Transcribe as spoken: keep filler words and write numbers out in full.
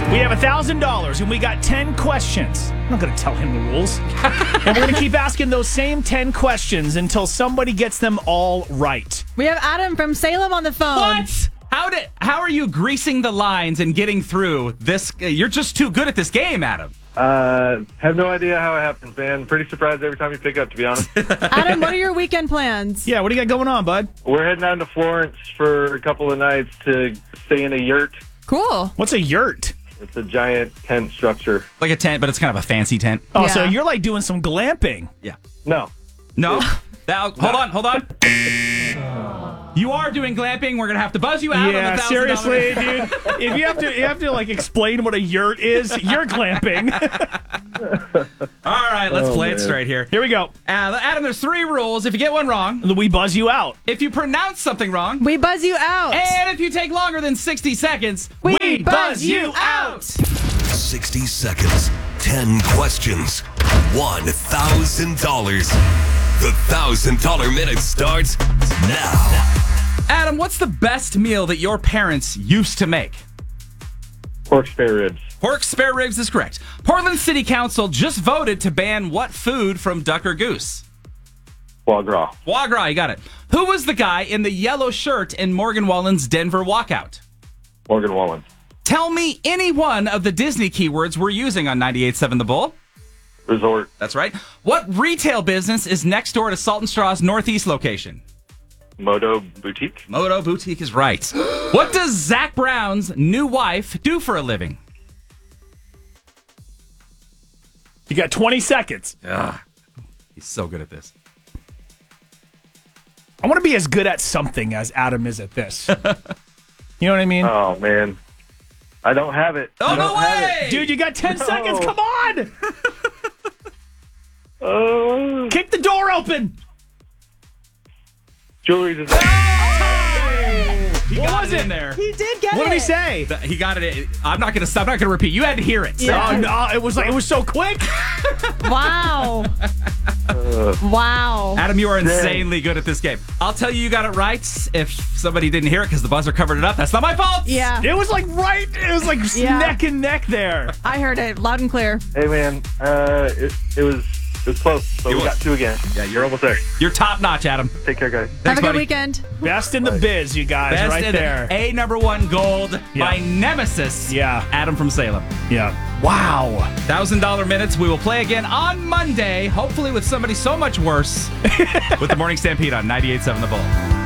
We have one thousand dollars, and we got ten questions. I'm not going to tell him the rules. And we're going to keep asking those same ten questions until somebody gets them all right. We have Adam from Salem on the phone. What? How did? How are you greasing the lines and getting through this? You're just too good at this game, Adam. Uh, have no idea how it happens, man. Pretty surprised every time you pick up, to be honest. Adam, what are your weekend plans? Yeah, what do you got going on, bud? We're heading down to Florence for a couple of nights to stay in a yurt. Cool. What's a yurt? It's a giant tent structure. Like a tent, but it's kind of a fancy tent. Oh, Yeah. so you're like doing some glamping. Yeah. No. No. Now, hold on, hold on. You are doing glamping. We're gonna have to buzz you out. Yeah, on the one thousand dollars. seriously, dude. If you have to, you have to like explain what a yurt is. You're glamping. All right, let's Oh, play it man. straight here. Here we go. Uh, Adam, there's three rules. If you get one wrong, We buzz you out. if you pronounce something wrong, We buzz you out. and if you take longer than sixty seconds, We buzz you out. sixty seconds, ten questions, one thousand dollars. The one thousand dollars minute starts now. Adam, what's the best meal that your parents used to make? Pork spare ribs. Pork spare ribs is correct. Portland City Council just voted to ban what food from duck or goose? Foie gras. Foie gras, you got it. Who was the guy in the yellow shirt in Morgan Wallen's Denver walkout? Morgan Wallen. Tell me any one of the Disney keywords we're using on ninety-eight point seven The Bull. Resort. That's right. What retail business is next door to Salt and Straw's Northeast location? Moto Boutique. Moto Boutique is right. What does Zach Brown's new wife do for a living? You got twenty seconds. Ugh. He's so good at this. I want to be as good at something as Adam is at this. You know what I mean? Oh, man. I don't have it. Oh, I no don't have way! it. Dude, you got ten No. seconds. Come on. Oh. Kick the door open. Jewelry design. He What got was it it? in there. He did get What it. did he say? Th- He got it. I'm not gonna. I'm not gonna repeat. You had to hear it. Yeah. Oh, no, it was like it was so quick. Wow. Wow. Adam, you are insanely good at this game. I'll tell you, you got it right. If somebody didn't hear it because the buzzer covered it up, that's not my fault. Yeah. It was like right. It was like Yeah. neck and neck there. I heard it loud and clear. Hey, man. Uh, it, it was it was close, but It we was. got two again. Yeah, You're almost there. You're top notch, Adam. Take care, guys. Have Thanks, a good buddy. weekend. Best in the biz, you guys, Best right in there. A number one gold, Yeah. my nemesis. Yeah. Adam from Salem. Yeah. Wow. Thousand dollar minutes. We will play again on Monday, hopefully with somebody so much worse, with the Morning Stampede on ninety-eight point seven The Bull.